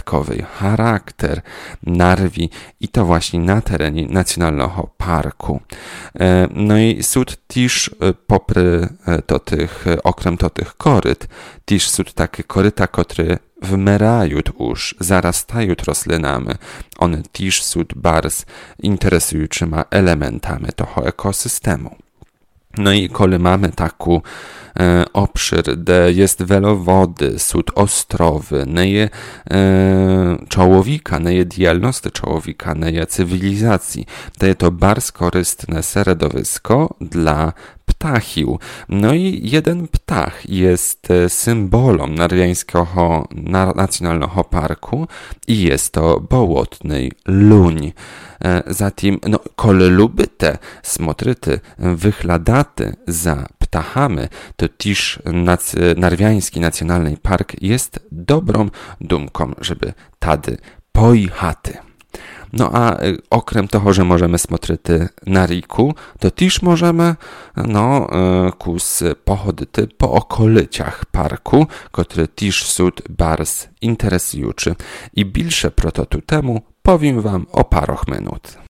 загадковий характер Нарві, і то właśnie на терені Національного парку. No i суть теж, попри окрім тих корит, теж суть такі корита, котрі wymerają już, zarastają roślinami. One też są bardzo interesującymi elementami tego ekosystemu. No i kiedy mamy taki obszar, gdzie jest wiele wody, są ostrowy, nie je człowieka, nie je działalności człowieka, nie je cywilizacji, to jest to bardzo korzystne środowisko dla ptachił. No i jeden ptach jest symbolem Narwiańskiego Nacjonalnego Parku i jest to bołotny luń. Zatem, kiedy lubicie смотрите, wychladaty za ptachami, to też Narwiański Nacjonalny Park jest dobrą dumką, żeby tady pojechaty. No a okrem toho, że możemy смотрити na riku, to też możemy pochodzić po okolicach parku, które też są bardzo interesujące. I więcej pro to temu powiem wam o parach minut.